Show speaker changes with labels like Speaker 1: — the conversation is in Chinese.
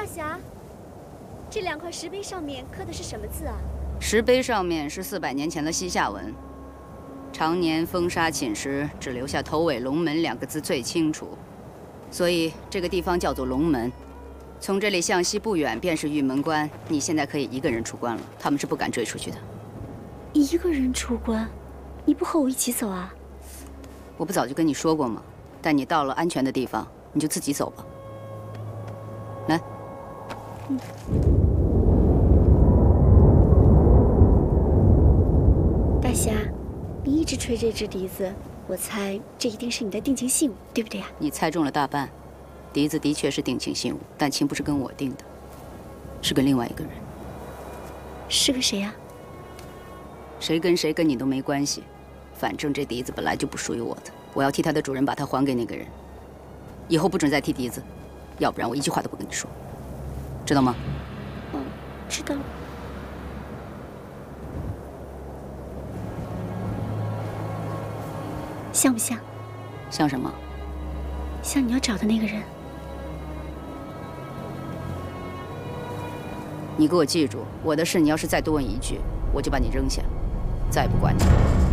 Speaker 1: 侠，这2块石碑上面刻的是什么字啊？
Speaker 2: 石碑上面是400年前的西夏文，常年风沙侵蚀，只留下头尾龙门2个字最清楚，所以这个地方叫做龙门。从这里向西不远便是玉门关，你现在可以一个人出关了，他们是不敢追出去的。
Speaker 1: 一个人出关？你不和我一起走啊？
Speaker 2: 我不早就跟你说过吗？带你到了安全的地方，你就自己走吧。来。
Speaker 1: 大侠，你一直吹这支笛子，我猜这一定是你的定情信物，对不对呀？
Speaker 2: 你猜中了大半，笛子的确是定情信物，但情不是跟我定的，是跟另外一个人。
Speaker 1: 是个谁呀？
Speaker 2: 谁跟谁跟你都没关系，反正这笛子本来就不属于我的，我要替它的主人把它还给那个人。以后不准再提笛子，要不然我一句话都不跟你说，知道吗？
Speaker 1: 哦，知道了。像不像？
Speaker 2: 像什么？
Speaker 1: 像你要找的那个人。
Speaker 2: 你给我记住，我的事你要是再多问一句，我就把你扔下，再也不管你。